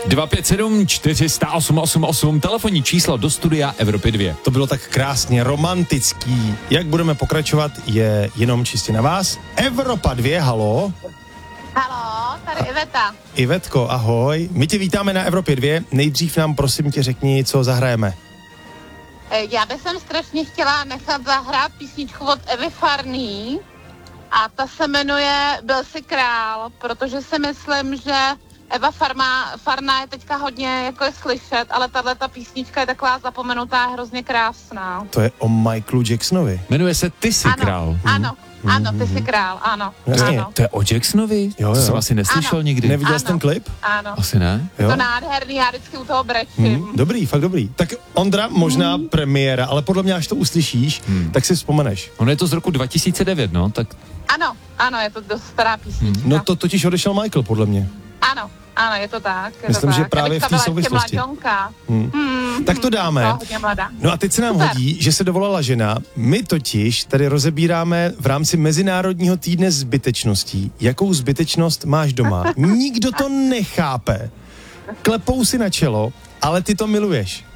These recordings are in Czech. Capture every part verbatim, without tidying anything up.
dva pět sedm čtyři nula osm osm osm, telefonní číslo do studia Evropy dva. To bylo tak krásně romantický. Jak budeme pokračovat, je jenom čistě na vás. Evropa dva, halo. Halo, tady Iveta. Ivetko, ahoj. My tě vítáme na Evropě dva. Nejdřív nám prosím tě řekni, co zahrajeme. Já bych sem strašně chtěla nechat zahrát písničku od Evy Farný a ta se jmenuje Byl jsi král, protože si myslím, že Eva Farma, Farná je teďka hodně jako je slyšet, ale tahleta písnička je taková zapomenutá, hrozně krásná. To je o Michaelu Jacksonovi. Jmenuje se Ty jsi ano, král. Ano, ano, Ty jsi král, ano. Jasně. ano. To je o Jacksonovi? Jo, To jo. jsem asi neslyšel Ano. nikdy. Neviděl jsi Ano. ten klip? Ano, Asi ne? Jo. to nádherný, já vždycky u toho brečím. Hmm, dobrý, fakt dobrý. Tak Ondra, možná hmm. premiéra, ale podle mě, až to uslyšíš, hmm. tak si vzpomeneš. Ono je to z roku dva tisíce devět, no, tak... Ano, ano, je to dost stará písnička. No to totiž odešel Michael, podle mě. Ano, ano, je to tak. Je Myslím, to že tak. právě Evička v té byla ještě souvislosti. mladionka. Hmm. Hmm, Tak to dáme. byla hodně mladá. No a teď se nám Super. hodí, že se dovolala žena. My totiž tady rozebíráme v rámci Mezinárodního týdne zbytečností. Jakou zbytečnost máš doma? Nikdo to nechápe. Klepou si na čelo, ale ty to miluješ.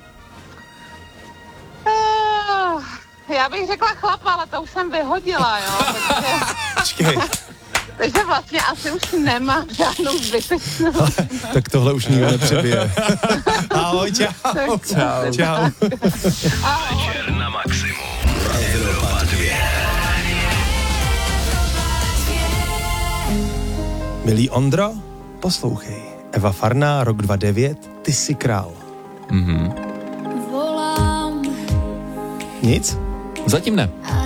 Uh, já bych řekla chlapa, ale to už jsem vyhodila, jo. Takže, Počkej, takže vlastně asi už nemám žádnou zbytečnost. tak tohle už nikdo nepřebije. Ahoj, čau. Čau. Čau. Ahoj. Na maximum. Evropa dva. Milý Ondro, poslouchej. Eva Farná, rok dva devět, Ty jsi král. Mhm. Nic? Zatím ne.